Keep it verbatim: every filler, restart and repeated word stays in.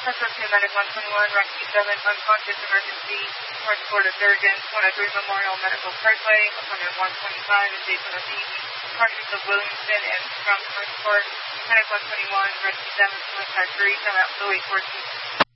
Central two Medic one twenty-one, Rescue seven, unconscious emergency, North Florida Surgeons, one oh three Memorial Medical Parkway, appointment one twenty-five in Daytona Beach, Departments of Williamson and Strong Transport, Medic one twenty-one, Rescue seven, Suicide three, come out to eight fourteen.